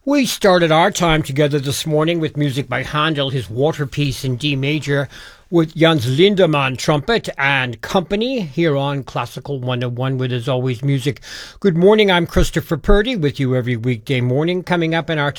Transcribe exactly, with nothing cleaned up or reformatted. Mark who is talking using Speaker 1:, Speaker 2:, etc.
Speaker 1: We started our time together this morning with music by Handel, his Water Piece in D major, with Jens Lindemann trumpet and company here on Classical one oh one with, as always, music. Good morning, I'm Christopher Purdy with you every weekday morning. Coming up in our